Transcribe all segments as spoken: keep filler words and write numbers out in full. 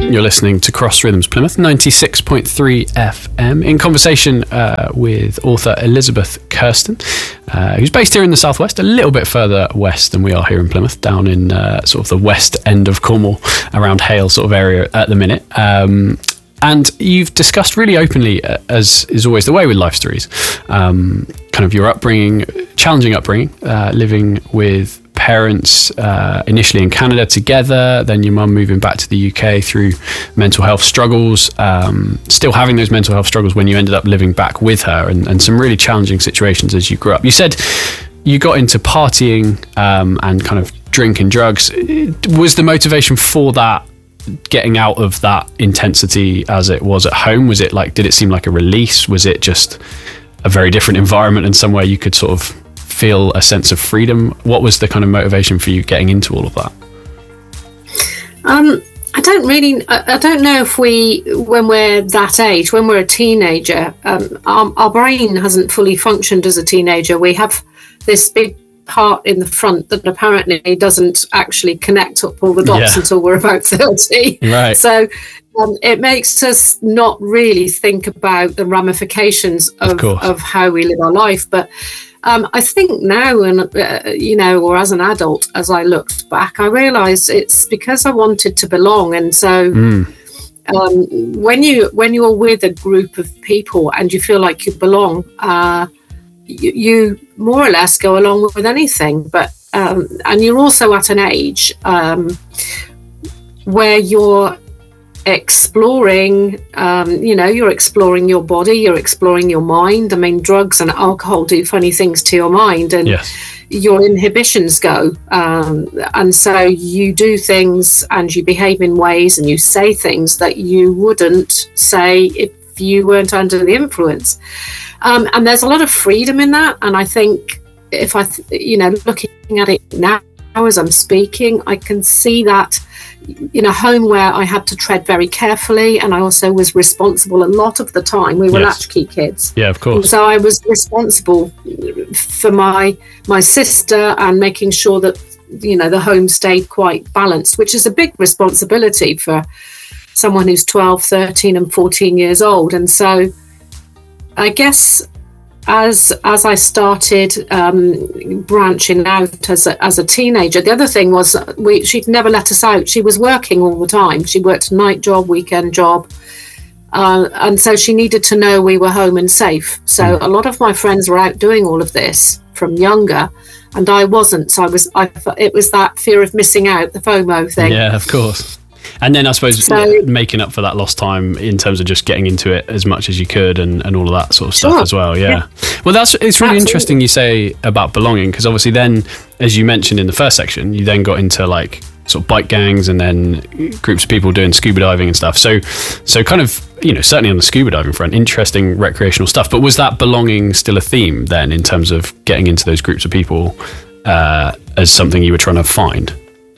You're listening to Cross Rhythms Plymouth, ninety-six point three F M, in conversation uh, with author Elizabeth Kirsten, uh, who's based here in the southwest, a little bit further west than we are here in Plymouth, down in uh, sort of the west end of Cornwall, around Hale sort of area at the minute. Um, and you've discussed really openly, uh, as is always the way with life stories, um, kind of your upbringing, challenging upbringing, uh, living with parents uh, initially in Canada together, then your mum moving back to the U K through mental health struggles, um, still having those mental health struggles when you ended up living back with her, and, and some really challenging situations as you grew up. You said you got into partying um, and kind of drinking drugs. Was the motivation for that getting out of that intensity as it was at home? Was it like, did it seem like a release? Was it just a very different environment and somewhere you could sort of feel a sense of freedom? What was the kind of motivation for you getting into all of that? Um, I don't really, I, I don't know if we, when we're that age, when we're a teenager, um, our, our brain hasn't fully functioned as a teenager. We have this big part in the front that apparently doesn't actually connect up all the dots yeah. until we're about thirty. Right. So um, it makes us not really think about the ramifications of, of, of how we live our life. But Um, I think now, and uh, you know, or as an adult, as I looked back, I realised it's because I wanted to belong. And so, mm. um, when you when you're with a group of people and you feel like you belong, uh, you, you more or less go along with anything. But um, and you're also at an age um, where you're exploring, um, you know, you're exploring your body, you're exploring your mind. I mean, drugs and alcohol do funny things to your mind, and yes. your inhibitions go. Um, and so you do things and you behave in ways and you say things that you wouldn't say if you weren't under the influence. Um, and there's a lot of freedom in that. And I think if I, th- you know, looking at it now as I'm speaking, I can see that in a home where I had to tread very carefully, and I also was responsible a lot of the time. We were yes. latchkey kids. Yeah, of course. And so I was responsible for my my sister and making sure that, you know, the home stayed quite balanced, which is a big responsibility for someone who's twelve, thirteen and fourteen years old. And so I guess As as I started um, branching out as a, as a teenager, the other thing was we she'd never let us out. She was working all the time. She worked a night job, weekend job, uh, and so she needed to know we were home and safe. So a lot of my friends were out doing all of this from younger, and I wasn't. So I was. I it was that fear of missing out, the FOMO thing. Yeah, of course. And then I suppose so, making up for that lost time in terms of just getting into it as much as you could, and, and all of that sort of stuff sure. as well. Yeah. yeah. Well, that's it's really Absolutely. interesting you say about belonging, because obviously then, as you mentioned in the first section, you then got into like sort of bike gangs and then groups of people doing scuba diving and stuff. So, so kind of, you know, certainly on the scuba diving front, interesting recreational stuff. But was that belonging still a theme then in terms of getting into those groups of people uh, as something you were trying to find?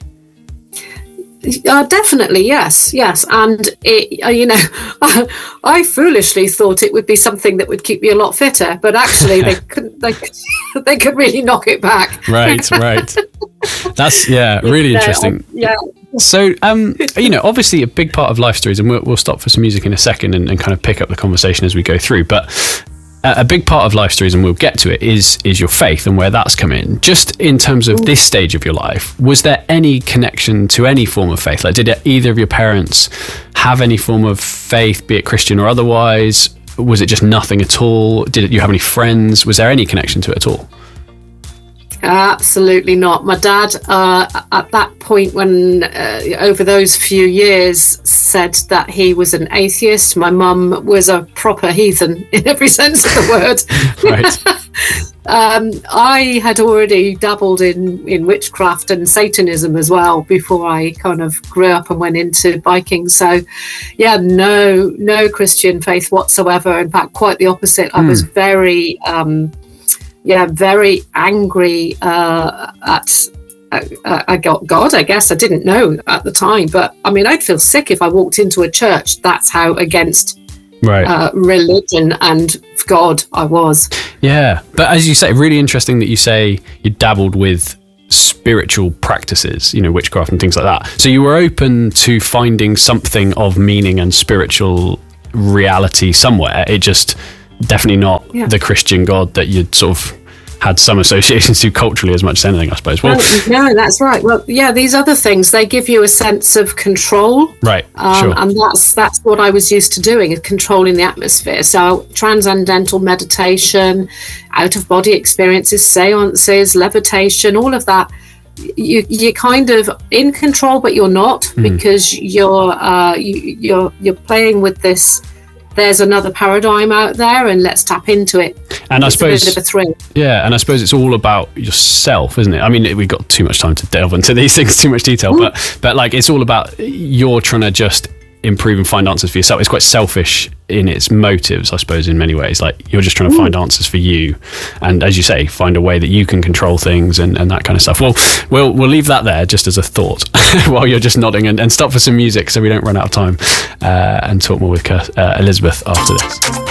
Uh, definitely, yes, yes. And, it, uh, you know, I, I foolishly thought it would be something that would keep me a lot fitter, but actually they couldn't, they, they could really knock it back. Right, right. That's, yeah, really interesting. Yeah. So, um, you know, obviously a big part of life stories, and we'll, we'll stop for some music in a second and, and kind of pick up the conversation as we go through, but a big part of life stories, and we'll get to it, is is your faith and where that's come in. Just in terms of this stage of your life, was there any connection to any form of faith? Like, did either of your parents have any form of faith, be it Christian or otherwise? Was it just nothing at all? Did you have any friends? Was there any connection to it at all? Absolutely not. My dad, uh, at that point, when uh, over those few years, said that he was an atheist. My mum was a proper heathen in every sense of the word. Right. um, I had already dabbled in, in witchcraft and Satanism as well before I kind of grew up and went into biking. So, yeah, no, no Christian faith whatsoever. In fact, quite the opposite. I mm. was very... Um, Yeah, very angry uh, at uh, I got God, I guess. I didn't know at the time. But, I mean, I'd feel sick if I walked into a church. That's how against right. uh, religion and God I was. Yeah. But as you say, really interesting that you say you dabbled with spiritual practices, you know, witchcraft and things like that. So you were open to finding something of meaning and spiritual reality somewhere. It just definitely not yeah. the Christian God that you'd sort of had some associations to culturally as much as anything, I suppose. Well, no, that's right. Well, yeah, these other things, they give you a sense of control. Right, um, sure. And that's that's what I was used to doing, controlling the atmosphere. So transcendental meditation, out-of-body experiences, seances, levitation, all of that. You, you're kind of in control, but you're not, mm. because you're, uh, you, you're, you're playing with this. There's another paradigm out there, and let's tap into it. And it's I suppose, a bit of a thrill. Yeah, and I suppose it's all about yourself, isn't it? I mean, we've got too much time to delve into these things, too much detail, mm. but but like it's all about you're trying to just improve and find answers for yourself. It's quite selfish in its motives, I suppose, in many ways. Like you're just trying to mm. find answers for you, and as you say, find a way that you can control things and, and that kind of stuff. Well, we'll we'll leave that there just as a thought while you're just nodding, and, and stop for some music so we don't run out of time, uh, and talk more with uh, Elizabeth after this.